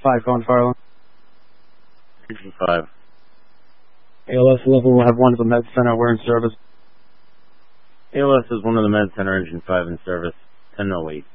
5 on Farland. Region 5. ALS level, we'll have 1 to the med center, we're in service. ALS is 1 of the med center, Engine 5 in service, 1008.